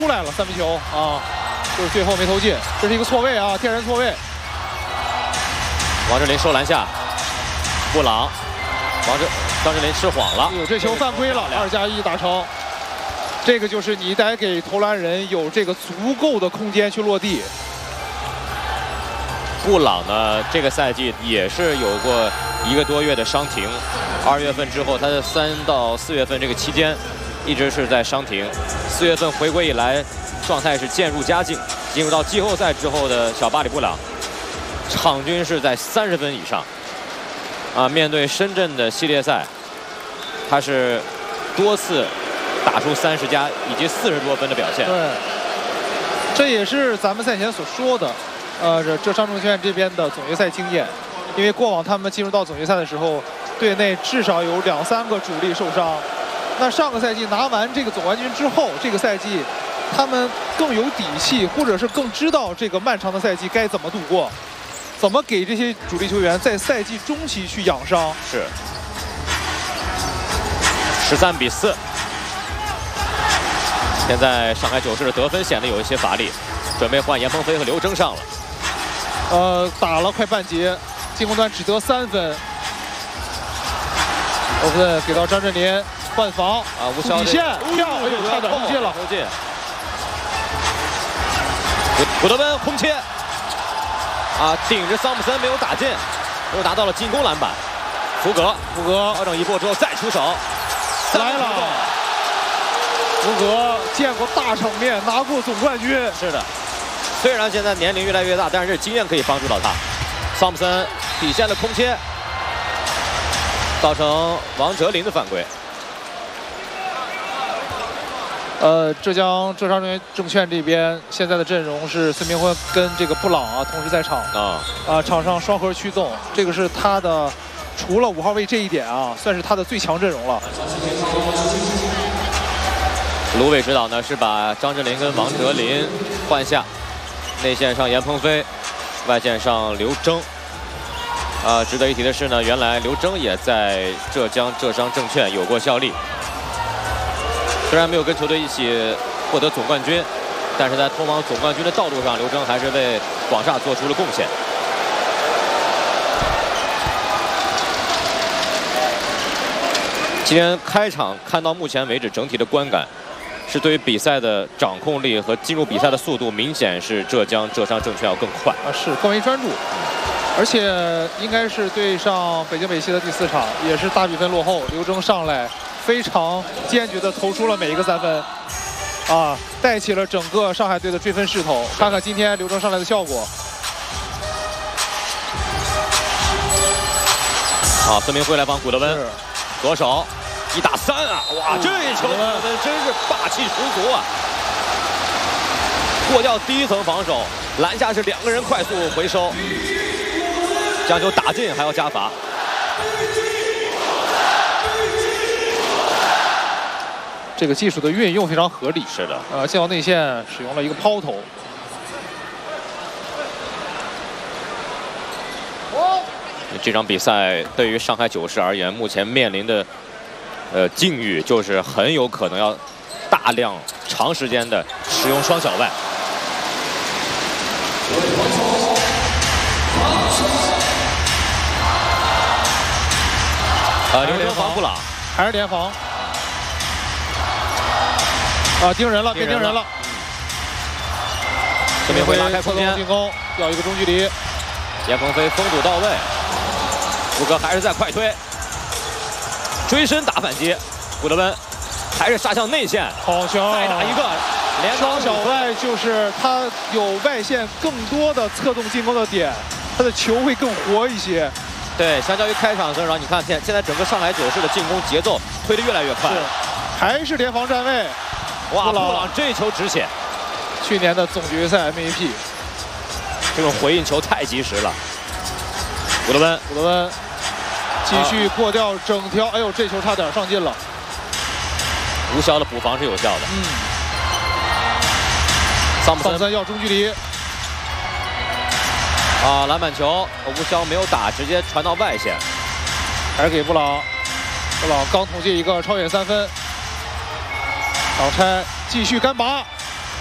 出来了三分球啊，就是最后没投进，这是一个错位啊，天然错位。 王哲林收篮下，布朗，张智霖吃晃了， 这球犯规了，2+1打成。这个就是你得给投篮人有这个足够的空间去落地。 布朗呢，这个赛季也是有过1个多月的伤停，2月份之后，他的3到4月份这个期间一直是在伤停。4月份回归以来，状态是渐入佳境。进入到季后赛之后的小巴里布朗，场均是在30分以上。面对深圳的系列赛，他是多次打出30加以及40多分的表现。 对，这也是咱们赛前所说的。这上证券这边的总决赛经验，因为过往他们进入到总决赛的时候，队内至少有2、3个主力受伤。那上个赛季拿完这个总冠军之后，这个赛季他们更有底气，或者是更知道这个漫长的赛季该怎么度过，怎么给这些主力球员在赛季中期去养伤。 是13比4。现在上海九市的得分显得有一些乏力，准备换严鹏飞和刘铮上了。 打了快半节，进攻端只得3分。欧文给到张镇麟换防吴骁底线跳，差点投进了。 古德温空切，顶着桑普森没有打进，又拿到了进攻篮板。福格调整一步之后再出手， 来了。福格见过大场面，拿过总冠军。 是的。虽然现在年龄越来越大，但是这经验可以帮助到他。桑普森底线的空切，造成王哲林的犯规。 浙商证券这边现在的阵容是孙明辉跟这个布朗同时在场场上双核驱动，这个是他的除了5号位这一点算是他的最强阵容了。 卢伟指导呢是把张智霖跟王哲林换下。内线上严鹏飞，外线上刘铮。值得一提的是呢，原来刘铮也在浙商证券有过效力。虽然没有跟球队一起获得总冠军，但是在通往总冠军的道路上，刘铮还是为广厦做出了贡献。今天开场看到目前为止整体的观感，是对于比赛的掌控力和进入比赛的速度，明显是浙商证券要更快是更为专注，而且应该是对上北京北溪的第4场，也是大比分落后，刘铮上来非常坚决地投出了每一个3分，带起了整个上海队的追分势头。看看今天刘铮上来的效果。 孙明辉来帮古德温，左手1打3哇，这一球真是霸气十足过掉第1层防守，篮下是2个人快速回收，将球打进还要加罚。 这个技术的运用非常合理。 是的， 进到内线使用了一个抛投。 这场比赛对于上海九市而言，目前面临的境遇就是很有可能要大量长时间的使用双小外。刘铮防布朗， 还是联防。盯人了，别盯人了。 孙明辉拉开空间进攻，要一个中距离。 严鹏飞封堵到位，福格还是在快推，追身打反击，古德温还是杀向内线， 好球！ 再打一个连双小外，就是他有外线更多的策动进攻的点，他的球会更活一些。 对，相较于开场的时候，你看现在整个上海九市的进攻节奏推得越来越快， 还是联防站位。 哇，布朗这一球止血， 去年的总决赛 MVP。 这种回应球太及时了。古德温继续过掉整条，哎呦，这球差点上进了。 吴骁的补防是有效的。桑普森要中距离。 篮板球，吴骁没有打，直接传到外线， 还是给布朗。布朗刚统计一个超远3分，挡拆继续干拔。